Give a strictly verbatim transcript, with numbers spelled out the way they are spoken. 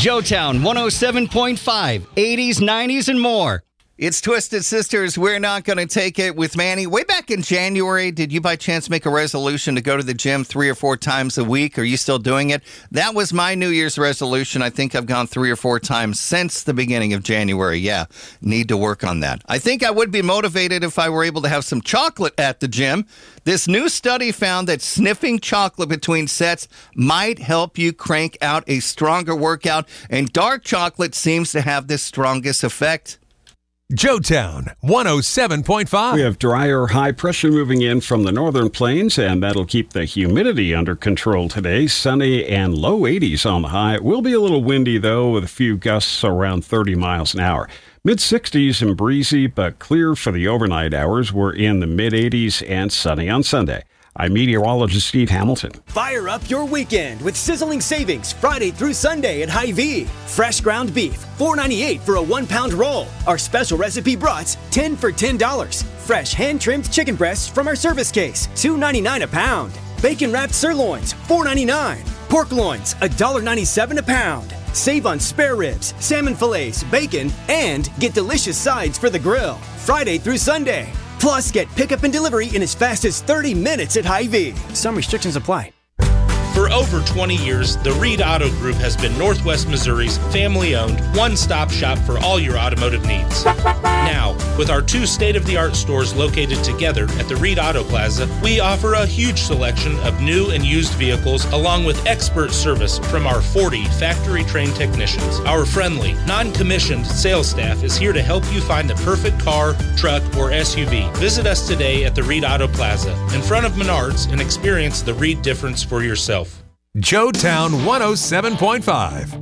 Joetown one oh seven point five, eighties, nineties, and more. It's Twisted Sisters. We're not going to take it with Manny. Way back in January, did you by chance make a resolution to go to the gym three or four times a week? Are you still doing it? That was my New Year's resolution. I think I've gone three or four times since the beginning of January. Yeah, need to work on that. I think I would be motivated if I were able to have some chocolate at the gym. This new study found that sniffing chocolate between sets might help you crank out a stronger workout, and dark chocolate seems to have the strongest effect. Joetown one oh seven point five. We have drier high pressure moving in from the northern plains, and that'll keep the humidity under control today. Sunny and low eighties on the high. It will be a little windy, though, with a few gusts around thirty miles an hour. mid sixties and breezy, but clear for the overnight hours. We're in the mid eighties and sunny on Sunday. I'm meteorologist Steve Hamilton. Fire up your weekend with sizzling savings Friday through Sunday at Hy-Vee. Fresh ground beef, four ninety-eight for a one-pound roll. Our special recipe brats, ten for ten dollars. Fresh hand-trimmed chicken breasts from our service case, two ninety-nine a pound. Bacon-wrapped sirloins, four ninety-nine. Pork loins, one ninety-seven a pound. Save on spare ribs, salmon fillets, bacon, and get delicious sides for the grill. Friday through Sunday. Plus, get pickup and delivery in as fast as thirty minutes at Hy-Vee. Some restrictions apply. For over twenty years, the Reed Auto Group has been Northwest Missouri's family-owned, one-stop shop for all your automotive needs. Now, with our two state-of-the-art stores located together at the Reed Auto Plaza, we offer a huge selection of new and used vehicles along with expert service from our forty factory-trained technicians. Our friendly, non-commissioned sales staff is here to help you find the perfect car, truck, or S U V. Visit us today at the Reed Auto Plaza in front of Menards and experience the Reed difference for yourself. Joetown one oh seven point five.